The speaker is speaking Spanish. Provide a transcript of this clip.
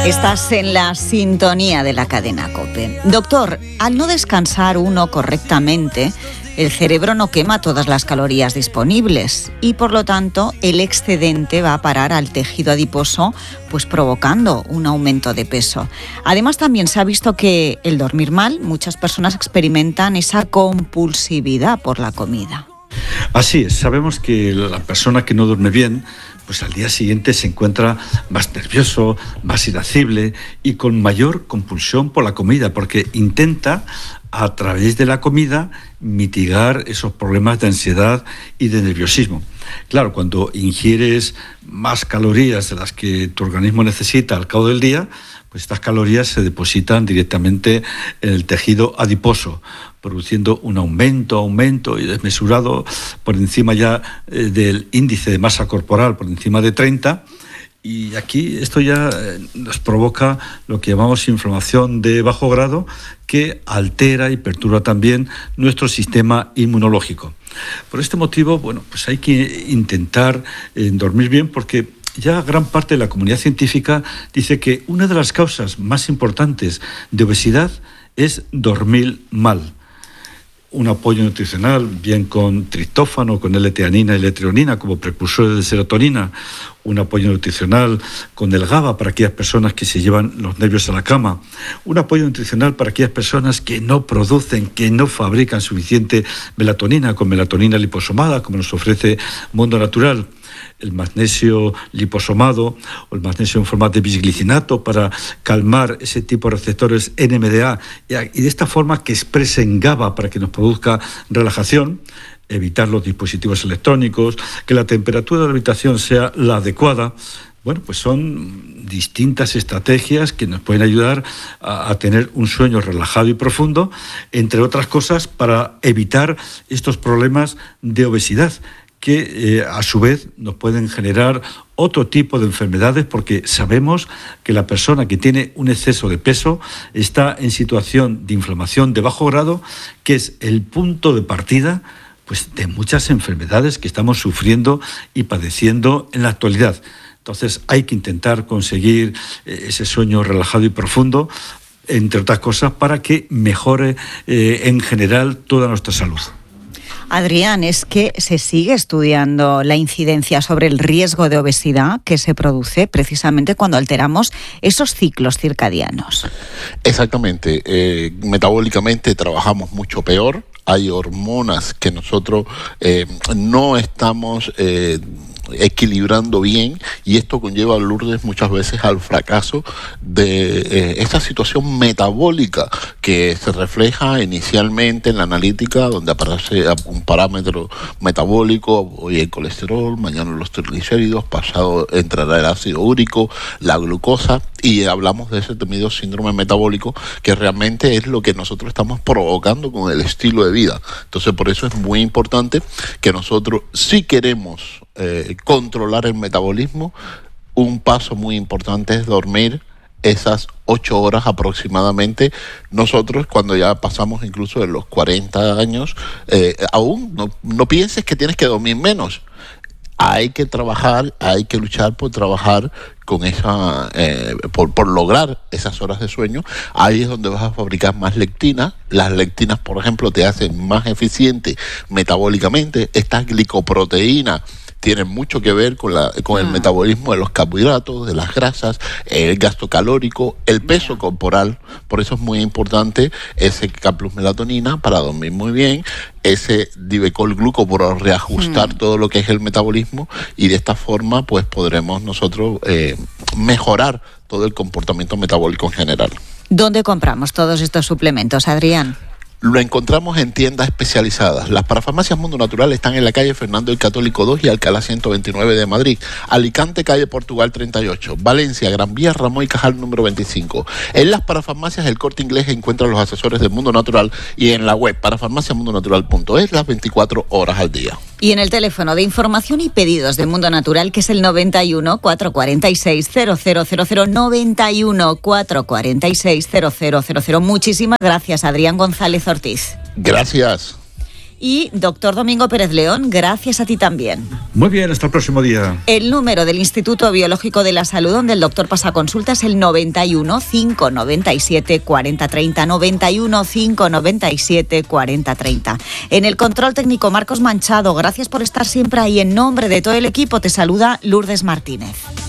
Estás en la sintonía de la cadena COPE. Doctor, al no descansar uno correctamente, el cerebro no quema todas las calorías disponibles y, por lo tanto, el excedente va a parar al tejido adiposo, pues provocando un aumento de peso. Además, también se ha visto que el dormir mal, muchas personas experimentan esa compulsividad por la comida. Así es, sabemos que la persona que no duerme bien, pues al día siguiente se encuentra más nervioso, más irascible y con mayor compulsión por la comida, porque intenta a través de la comida mitigar esos problemas de ansiedad y de nerviosismo. Claro, cuando ingieres más calorías de las que tu organismo necesita al cabo del día, pues estas calorías se depositan directamente en el tejido adiposo, produciendo un aumento y desmesurado por encima ya del índice de masa corporal, por encima de 30. Y aquí esto ya nos provoca lo que llamamos inflamación de bajo grado, que altera y perturba también nuestro sistema inmunológico. Por este motivo, bueno, pues hay que intentar dormir bien, porque ya gran parte de la comunidad científica dice que una de las causas más importantes de obesidad es dormir mal. Un apoyo nutricional, bien con triptófano, con L-teanina y L-treonina como precursores de serotonina, un apoyo nutricional con el GABA para aquellas personas que se llevan los nervios a la cama, un apoyo nutricional para aquellas personas que no producen, que no fabrican suficiente melatonina, con melatonina liposomada, como nos ofrece Mundo Natural, el magnesio liposomado o el magnesio en formato de bisglicinato para calmar ese tipo de receptores NMDA y de esta forma que expresen GABA para que nos produzca relajación, evitar los dispositivos electrónicos, que la temperatura de la habitación sea la adecuada. Bueno, pues son distintas estrategias que nos pueden ayudar a tener un sueño relajado y profundo, entre otras cosas, para evitar estos problemas de obesidad, que a su vez nos pueden generar otro tipo de enfermedades, porque sabemos que la persona que tiene un exceso de peso está en situación de inflamación de bajo grado, que es el punto de partida pues, de muchas enfermedades que estamos sufriendo y padeciendo en la actualidad. Entonces hay que intentar conseguir ese sueño relajado y profundo, entre otras cosas, para que mejore en general toda nuestra salud. Adrián, es que se sigue estudiando la incidencia sobre el riesgo de obesidad que se produce precisamente cuando alteramos esos ciclos circadianos. Exactamente. Metabólicamente trabajamos mucho peor. Hay hormonas que nosotros no estamos equilibrando bien, y esto conlleva a Lourdes muchas veces al fracaso de esta situación metabólica que se refleja inicialmente en la analítica, donde aparece un parámetro metabólico, hoy el colesterol, mañana los triglicéridos, pasado entrará el ácido úrico, la glucosa, y hablamos de ese temido síndrome metabólico, que realmente es lo que nosotros estamos provocando con el estilo de vida. Entonces, por eso es muy importante que nosotros, si queremos controlar el metabolismo, un paso muy importante es dormir esas 8 horas aproximadamente. Nosotros, cuando ya pasamos incluso de los 40 años, aún no pienses que tienes que dormir menos. Hay que trabajar, hay que luchar por trabajar con esa, por lograr esas horas de sueño. Ahí es donde vas a fabricar más lectina. Las lectinas, por ejemplo, te hacen más eficiente metabólicamente. Estas glicoproteínas tienen mucho que ver con el metabolismo de los carbohidratos, de las grasas, el gasto calórico, el peso corporal. Por eso es muy importante ese K+ melatonina para dormir muy bien, ese Divecol gluco para reajustar todo lo que es el metabolismo, y de esta forma pues podremos nosotros mejorar todo el comportamiento metabólico en general. ¿Dónde compramos todos estos suplementos, Adrián? Lo encontramos en tiendas especializadas. Las parafarmacias Mundo Natural están en la calle Fernando el Católico 2 y Alcalá 129 de Madrid, Alicante, calle Portugal 38, Valencia, Gran Vía, Ramón y Cajal número 25. En las parafarmacias El Corte Inglés encuentran los asesores del Mundo Natural, y en la web parafarmaciamundonatural.es las 24 horas al día. Y en el teléfono de información y pedidos de Mundo Natural, que es el 91 446 0000, 91 446 0000. Muchísimas gracias, Adrián González Ortiz. Gracias. Y doctor Domingo Pérez León, gracias a ti también. Muy bien, hasta el próximo día. El número del Instituto Biológico de la Salud, donde el doctor pasa consulta, es el 91 597 4030, 91 597 4030. En el control técnico, Marcos Manchado, gracias por estar siempre ahí. En nombre de todo el equipo te saluda Lourdes Martínez.